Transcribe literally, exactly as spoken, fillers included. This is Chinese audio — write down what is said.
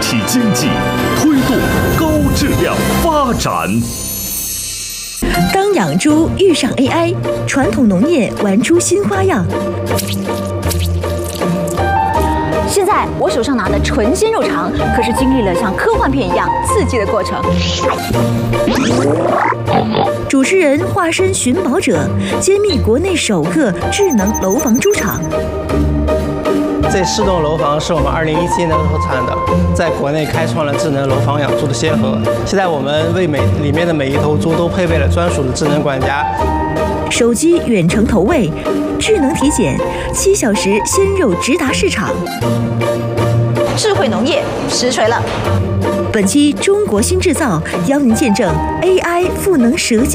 启经济，推动高质量发展。 当养猪遇上 A I， 传统农业玩出新花样。 现在我手上拿的纯鲜肉肠，可是经历了像科幻片一样刺激的过程。 主持人化身寻宝者，揭秘国内首个智能楼房猪场。 这四栋楼房是我们二零一七年投产的，在国内开创了智能楼房养猪的先河。现在我们为每里面的每一头猪都配备了专属的智能管家， 手机远程投喂，智能体检，七小时鲜肉直达市场。 智慧农业实锤了。 本期中国新制造邀您见证 A I 赋能舌尖。